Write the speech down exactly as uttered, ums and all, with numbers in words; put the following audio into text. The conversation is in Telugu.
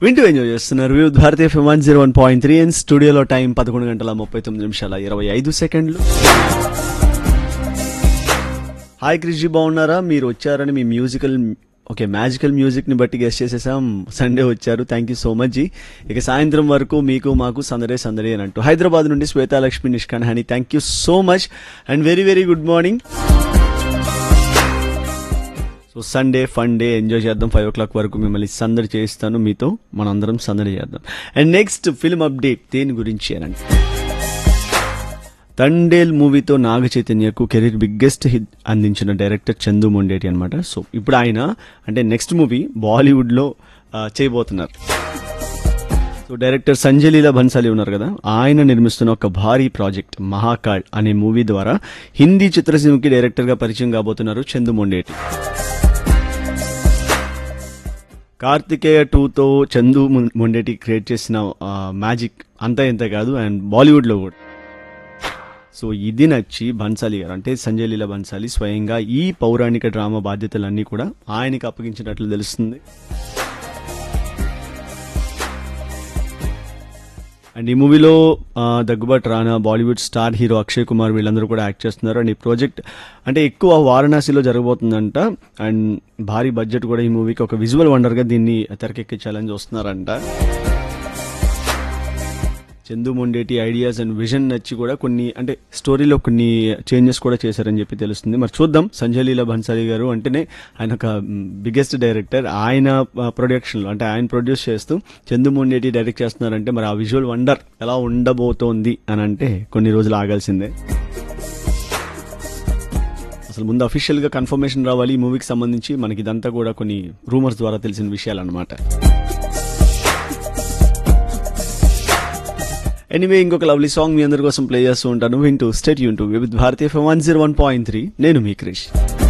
వింటూ ఎంజాయ్ చేస్తున్నారు వివిధ భారతీయ FM one zero one point three and స్టూడియోలో టైం పదకొండు గంటల ముప్పై తొమ్మిది నిమిషాల ఇరవై ఐదు సెకండ్లు. హాయ్ క్రిష్, బాగున్నారా? మీరు వచ్చారని మీ మ్యూజికల్ ఓకే మ్యాజికల్ మ్యూజిక్ని బట్టి గెస్ట్ చేసేసాం. సండే వచ్చారు, thank you so much G. ఇక సాయంత్రం వరకు మీకు మాకు సందడే సందడే అని అంటూ హైదరాబాద్ నుండి శ్వేతాలక్ష్మి నిష్కాన్ హని, thank you so much and very very good morning. So Sunday fun day enjoy చేద్దాం. ఫైవ్ ఓ క్లాక్ వరకు మిమ్మల్ని సందడి చేస్తాను, మీతో మనందరం సందడి చేద్దాం. అండ్ నెక్స్ట్ ఫిల్మ్ అప్డేట్ దేని గురించి అని అంటే, తండేల్ మూవీతో నాగ చైతన్యకు కెరీర్ బిగ్గెస్ట్ హిట్ అందించిన డైరెక్టర్ చందు మొండేటి అనమాట. సో ఇప్పుడు ఆయన అంటే నెక్స్ట్ మూవీ బాలీవుడ్లో చేయబోతున్నారు. సో డైరెక్టర్ సంజయ్ లీలా భన్సాలి ఉన్నారు కదా, ఆయన నిర్మిస్తున్న ఒక భారీ ప్రాజెక్ట్ మహాకాళ్ అనే మూవీ ద్వారా హిందీ చిత్రసీమకి డైరెక్టర్గా పరిచయం కాబోతున్నారు చందు మొండేటి. కార్తికేయ టూతో చందు మొండేటి క్రియేట్ చేసిన మ్యాజిక్ అంతా ఇంత కాదు, అండ్ బాలీవుడ్లో కూడా. సో ఇది నచ్చి బన్సాలి గారు అంటే సంజయ్ లీలా బన్సాలి స్వయంగా ఈ పౌరాణిక డ్రామా బాధ్యతలన్నీ కూడా ఆయనకి అప్పగించినట్లు తెలుస్తుంది. అండ్ ఈ మూవీలో దగ్గుబాటి రానా, బాలీవుడ్ స్టార్ హీరో అక్షయ్ కుమార్ వీళ్ళందరూ కూడా యాక్ట్ చేస్తున్నారు. అండ్ ఈ ప్రాజెక్ట్ అంటే ఎక్కువ వారణాసిలో జరగబోతుందంట. అండ్ భారీ బడ్జెట్ కూడా ఈ మూవీకి ఒక విజువల్ వండర్గా దీన్ని తెరకెక్కించాలని చూస్తున్నారంట. Chandu Mondeti ideas and vision నచ్చి కూడా కొన్ని అంటే స్టోరీలో కొన్ని చేంజెస్ కూడా చేశారని చెప్పి తెలుస్తుంది. మరి చూద్దాం. సంజయ్ లీలా భన్సాలి గారు అంటేనే ఆయన ఒక బిగ్గెస్ట్ డైరెక్టర్. ఆయన ప్రొడక్షన్లో అంటే ఆయన ప్రొడ్యూస్ చేస్తూ చందు మొండేటి డైరెక్ట్ చేస్తున్నారంటే మరి ఆ విజువల్ వండర్ ఎలా ఉండబోతోంది అని అంటే కొన్ని రోజులు ఆగాల్సిందే. అసలు ముందు అఫీషియల్గా కన్ఫర్మేషన్ రావాలి ఈ మూవీకి సంబంధించి. మనకి ఇదంతా కూడా కొన్ని రూమర్స్ ద్వారా తెలిసిన విషయాలు అన్నమాట. ఎనీవే, ఇంకొక లవ్లీ సాంగ్ మీ అందరి కోసం ప్లే చేస్తూ ఉంటాను. వింటూ స్టే ట్యూన్ టు వివిధ భారతీయ FM one zero one point three. నేను మీ క్రిష్.